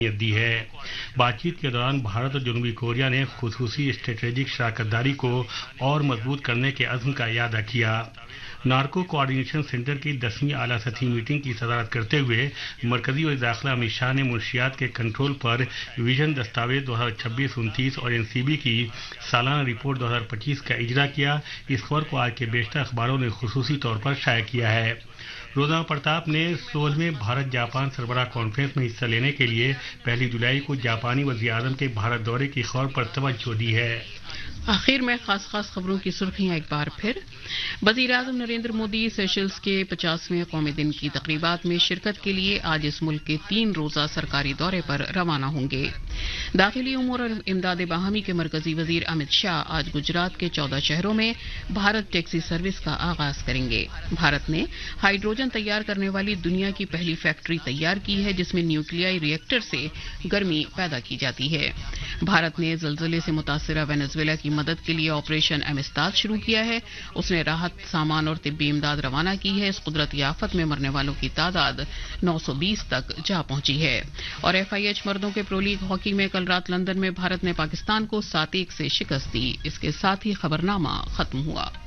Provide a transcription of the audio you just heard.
دی ہے۔ بات چیت کے دوران بھارت اور جنوبی کوریا نے خصوصی اسٹریٹجک شراکت داری کو اور مضبوط کرنے کے عزم کا اعادہ کیا۔ نارکو کوآرڈینیشن سینٹر کی 10ویں اعلیٰ سطحی میٹنگ کی صدارت کرتے ہوئے مرکزی وزیر داخلہ امت شاہ نے منشیات کے کنٹرول پر ویژن دستاویز 2026-29 اور NCB کی سالانہ رپورٹ 2025 کا اجرا کیا۔ اس خبر کو آج کے بیشتر اخباروں نے خصوصی طور پر شائع کیا ہے۔ روزنامہ پرتاپ نے 16ویں بھارت جاپان سربراہ کانفرنس میں حصہ لینے کے لیے 1 جولائی کو جاپانی وزیر اعظم کے بھارت دورے کی خبر پر توجہ دی ہے۔ آخر میں خاص خبروں کی سرخیاں ایک بار پھر۔ وزیر اعظم نریندر مودی سیشلز کے 50ویں قومی دن کی تقریبات میں شرکت کے لیے آج اس ملک کے 3 روزہ سرکاری دورے پر روانہ ہوں گے۔ داخلی امور اور امداد باہمی کے مرکزی وزیر امت شاہ آج گجرات کے 14 شہروں میں بھارت ٹیکسی سروس کا آغاز کریں گے۔ بھارت نے ہائیڈروجن تیار کرنے والی دنیا کی پہلی فیکٹری تیار کی ہے جس میں نیوکلیائی ری ایکٹر سے گرمی پیدا کی جاتی ہے۔ بھارت نے زلزلے سے متاثرہ وینزویلا کی مدد کے لیے آپریشن امستاد شروع کیا ہے۔ اس نے راحت سامان اور طبی امداد روانہ کی ہے۔ اس قدرتی آفت میں مرنے والوں کی تعداد 920 تک جا پہنچی ہے۔ اور FIH مردوں کے پرو لیگ ہاکی میں کل رات لندن میں بھارت نے پاکستان کو 7-1 سے شکست دی۔ اس کے ساتھ ہی خبرنامہ ختم ہوا۔